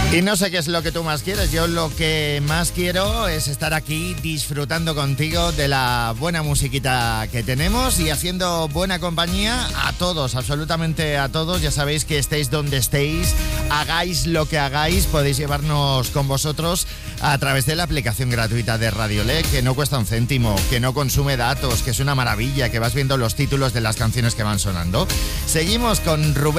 Y no sé qué es lo que tú más quieres. Yo lo que más quiero es estar aquí disfrutando contigo de la buena musiquita que tenemos y haciendo buena compañía a todos, absolutamente a todos. Ya sabéis que estéis donde estéis, hagáis lo que hagáis, podéis llevarnos con vosotros a través de la aplicación gratuita de Radiolek, que no cuesta un céntimo, que no consume datos, que es una maravilla, que vas viendo los títulos de las canciones que van sonando. Seguimos con Rubén